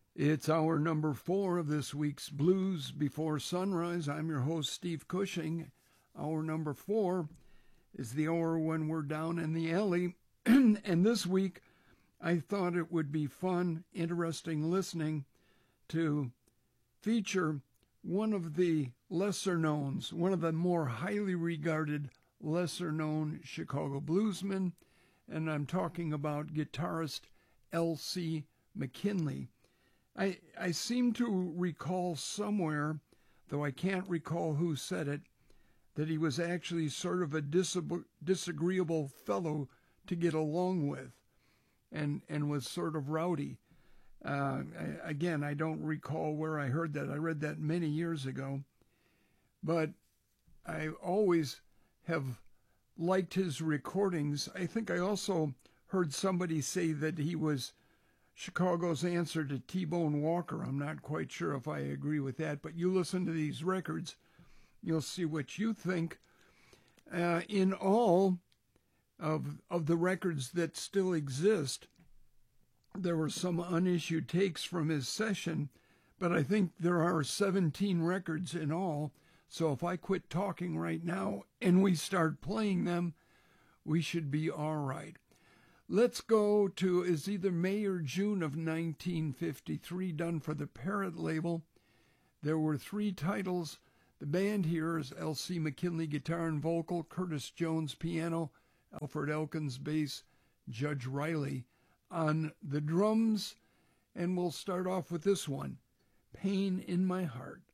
It's hour number 4 of this week's Blues Before Sunrise. I'm your host, Steve Cushing. Hour number 4 is the hour when we're down in the alley. And this week, I thought it would be fun, interesting listening to feature one of the lesser knowns, one of the more highly regarded lesser known Chicago bluesmen. And I'm talking about guitarist L.C. McKinley. I seem to recall somewhere, though I can't recall who said it, that he was actually sort of a disagreeable fellow to get along with and was sort of rowdy. Again, I don't recall where I heard that. I read that many years ago. But I always have liked his recordings. I think I also heard somebody say that he was Chicago's answer to T-Bone Walker. I'm not quite sure if I agree with that, but you listen to these records, you'll see what you think. In all of the records that still exist, there were some unissued takes from his session, but I think there are 17 records in all. So if I quit talking right now and we start playing them, we should be all right. Let's go to is either May or June of 1953, done for the Parrot label. There were 3 titles. The band here is L.C. McKinley guitar and vocal, Curtis Jones piano, Alfred Elkins bass, Judge Riley on the drums. And we'll start off with this one, Pain in My Heart.